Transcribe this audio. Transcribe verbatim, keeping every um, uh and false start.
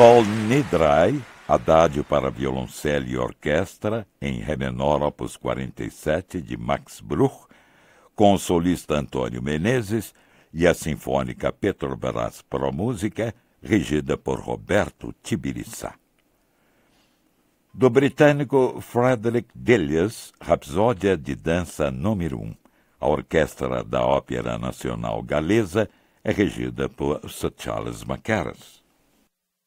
Kol Nidrai, adágio para violoncelo e orquestra, em Ré menor, opus quarenta e sete, de Max Bruch, com o solista Antônio Menezes, e a Sinfônica Petrobras Pro Música, regida por Roberto Tibiriçá. Do britânico Frederick Delius, Rapsódia de Dança número um. A orquestra da Ópera Nacional Galesa é regida por Sir Charles Mackerras.